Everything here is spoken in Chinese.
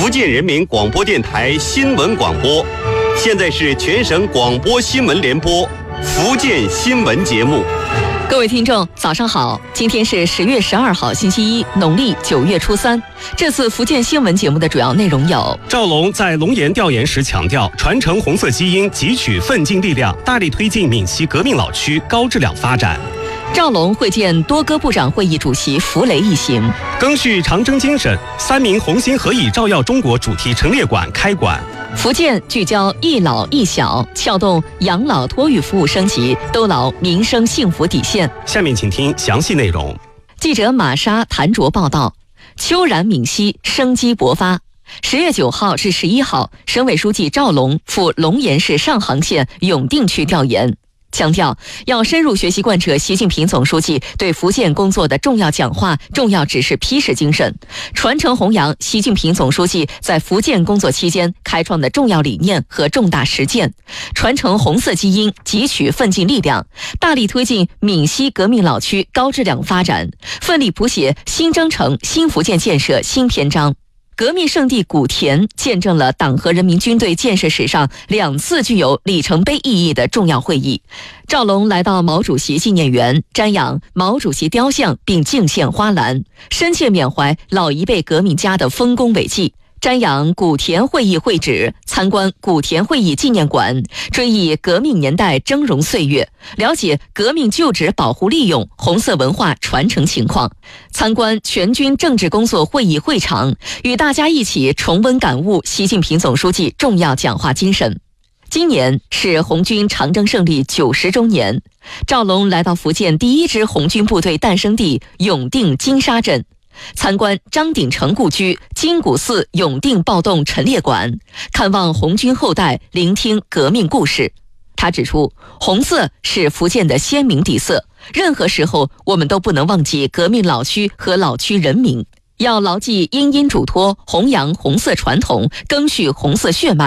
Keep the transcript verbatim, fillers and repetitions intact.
福建人民广播电台新闻广播。现在是全省广播新闻联播福建新闻节目。 各位听众，早上好！今天是十月十二号，星期一，农历九月初三。这次福建新闻节目的主要内容有： 赵龙在龙岩调研时强调，传承红色基因，汲取奋进力量，大力推进闽西革命老区高质量发展。 赵龙会见多哥部长会议主席弗雷一行。 赓续长征精神，三名红星何以照耀中国主题陈列馆开馆。 福建聚焦一老一小，撬动养老托育服务升级，兜牢民生幸福底线。 下面请听详细内容。 记者马莎谭卓报道，秋冉闽西生机勃发。十月九号至十一号，省委书记赵龙赴龙岩市上杭县永定区调研，强调要深入学习贯彻习近平总书记对福建工作的重要讲话、重要指示批示精神，传承弘扬习近平总书记在福建工作期间开创的重要理念和重大实践，传承红色基因，汲取奋进力量，大力推进闽西革命老区高质量发展，奋力谱写新征程、新福建建设新篇章。革命圣地古田见证了党和人民军队建设史上两次具有里程碑意义的重要会议。赵龙来到毛主席纪念园，瞻仰毛主席雕像并敬献花篮，深切缅怀老一辈革命家的丰功伟绩。瞻仰古田会议会址，参观古田会议纪念馆，追忆革命年代峥嵘岁月，了解革命旧址保护利用、红色文化传承情况，参观全军政治工作会议会场，与大家一起重温感悟习近平总书记重要讲话精神。今年是红军长征胜利九十周年，赵龙来到福建第一支红军部队诞生地永定金沙镇，参观张鼎成故居、金谷寺永定暴动陈列馆，看望红军后代，聆听革命故事。他指出，红色是福建的鲜明底色，任何时候我们都不能忘记革命老区和老区人民，要牢记殷殷嘱托，弘扬红色传统，赓续红色血脉。